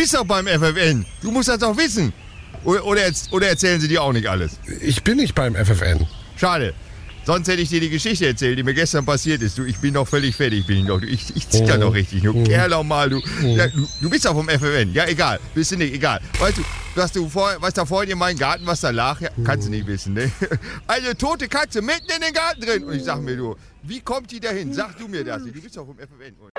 bist doch beim FFN. Du musst das doch wissen. Oder erzählen sie dir auch nicht alles? Ich bin nicht beim FFN. Schade. Sonst hätte ich dir die Geschichte erzählt, die mir gestern passiert ist. Du, ich bin noch völlig fertig, bin ich noch. Ich zieh da noch richtig. Du Kerl auch mal, du. Ja, du bist doch vom FFN. Ja, egal. Bist du nicht, egal. Weißt du, was da vorhin in meinem Garten, was da lag? Ja, kannst du nicht wissen, ne? Eine tote Katze mitten in den Garten drin. Und ich sag mir, du, wie kommt die da hin? Sag du mir das. Du bist doch vom FFN.